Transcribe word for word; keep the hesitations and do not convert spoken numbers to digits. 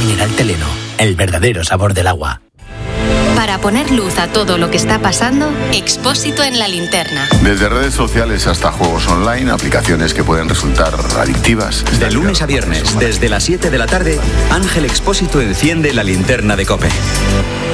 mineral Teleno, el verdadero sabor del agua. Para poner luz a todo lo que está pasando, Expósito en la linterna. Desde redes sociales hasta juegos online, aplicaciones que pueden resultar adictivas. De lunes a viernes, desde las siete de la tarde, Ángel Expósito enciende la linterna de COPE.